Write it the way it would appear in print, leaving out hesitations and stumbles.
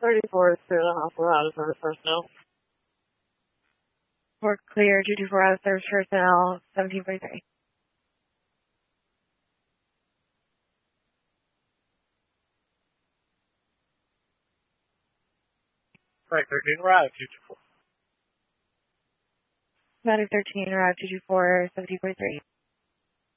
34 is clear to the hospital out of service personnel. We're clear, 224 out of service personnel, 1743. Right, 13, we're out of 224. Medic 13, we're out of 224, 1743.